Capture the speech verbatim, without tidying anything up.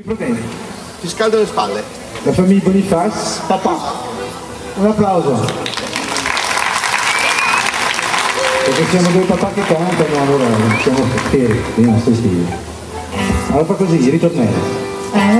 Va bene. Ti scaldo le spalle. La famiglia Bonifaz. Papà. Un applauso. Perché siamo due papà che cantano, allora siamo fieri dei nostri stili. Allora fa così, ritornello.